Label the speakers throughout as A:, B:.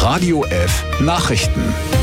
A: Radio F Nachrichten.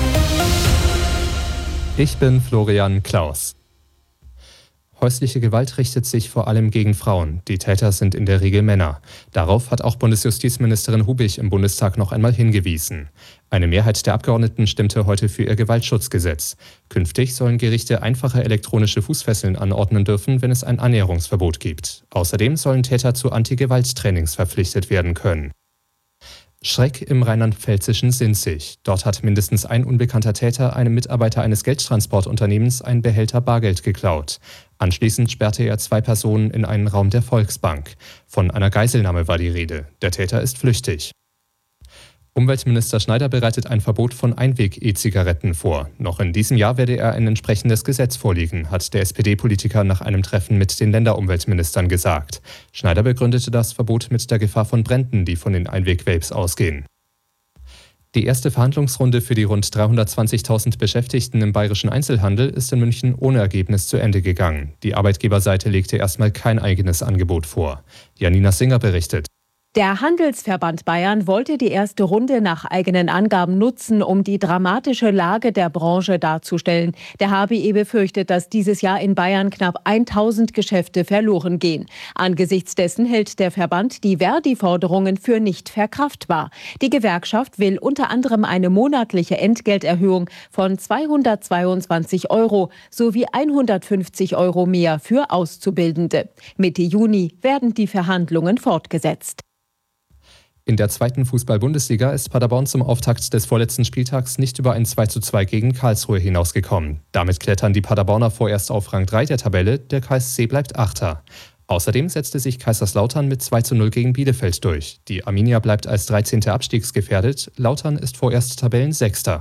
B: Ich bin Florian Klaus. Häusliche Gewalt richtet sich vor allem gegen Frauen. Die Täter sind in der Regel Männer. Darauf hat auch Bundesjustizministerin Hubig im Bundestag noch einmal hingewiesen. Eine Mehrheit der Abgeordneten stimmte heute für ihr Gewaltschutzgesetz. Künftig sollen Gerichte einfache elektronische Fußfesseln anordnen dürfen, wenn es ein Annäherungsverbot gibt. Außerdem sollen Täter zu Anti-Gewalt-Trainings verpflichtet werden können. Schreck im rheinland-pfälzischen Sinzig. Dort hat mindestens ein unbekannter Täter einem Mitarbeiter eines Geldtransportunternehmens einen Behälter Bargeld geklaut. Anschließend sperrte er 2 Personen in einen Raum der Volksbank. Von einer Geiselnahme war die Rede. Der Täter ist flüchtig. Umweltminister Schneider bereitet ein Verbot von Einweg-E-Zigaretten vor. Noch in diesem Jahr werde er ein entsprechendes Gesetz vorlegen, hat der SPD-Politiker nach einem Treffen mit den Länderumweltministern gesagt. Schneider begründete das Verbot mit der Gefahr von Bränden, die von den Einweg-Vapes ausgehen. Die erste Verhandlungsrunde für die rund 320.000 Beschäftigten im bayerischen Einzelhandel ist in München ohne Ergebnis zu Ende gegangen. Die Arbeitgeberseite legte erstmal kein eigenes Angebot vor. Janina Singer berichtet.
C: Der Handelsverband Bayern wollte die erste Runde nach eigenen Angaben nutzen, um die dramatische Lage der Branche darzustellen. Der HBE befürchtet, dass dieses Jahr in Bayern knapp 1000 Geschäfte verloren gehen. Angesichts dessen hält der Verband die Verdi-Forderungen für nicht verkraftbar. Die Gewerkschaft will unter anderem eine monatliche Entgelterhöhung von 222 € sowie 150 € mehr für Auszubildende. Mitte Juni werden die Verhandlungen fortgesetzt.
B: In der 2. Fußball-Bundesliga ist Paderborn zum Auftakt des vorletzten Spieltags nicht über ein 2:2 gegen Karlsruhe hinausgekommen. Damit klettern die Paderborner vorerst auf Rang 3 der Tabelle, der KSC bleibt Achter. Außerdem setzte sich Kaiserslautern mit 2:0 gegen Bielefeld durch. Die Arminia bleibt als 13. abstiegsgefährdet, Lautern ist vorerst Tabellensechster.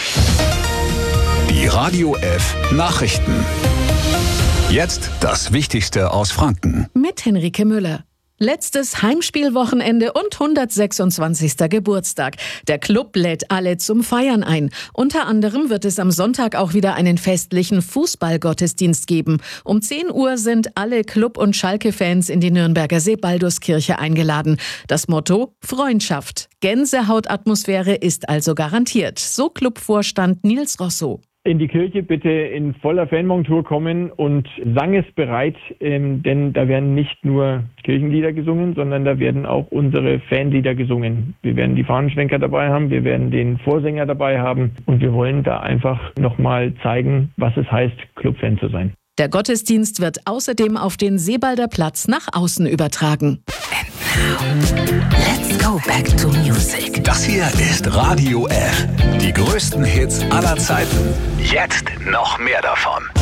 A: Die Radio F Nachrichten. Jetzt das Wichtigste aus Franken.
D: Mit Henrike Müller. Letztes Heimspielwochenende und 126. Geburtstag. Der Club lädt alle zum Feiern ein. Unter anderem wird es am Sonntag auch wieder einen festlichen Fußballgottesdienst geben. Um 10 Uhr sind alle Club- und Schalke-Fans in die Nürnberger Sebalduskirche eingeladen. Das Motto: Freundschaft. Gänsehautatmosphäre ist also garantiert. So Clubvorstand Nils Rosso.
E: In die Kirche bitte in voller Fanmontur kommen und sangesbereit, denn da werden nicht nur Kirchenlieder gesungen, sondern da werden auch unsere Fanlieder gesungen. Wir werden die Fahnenschwenker dabei haben, wir werden den Vorsänger dabei haben und wir wollen da einfach nochmal zeigen, was es heißt, Clubfan zu sein.
D: Der Gottesdienst wird außerdem auf den Sebalder Platz nach außen übertragen.
F: And now, let's go back to music.
A: Das hier ist Radio F. Die größten Hits aller Zeiten. Jetzt noch mehr davon.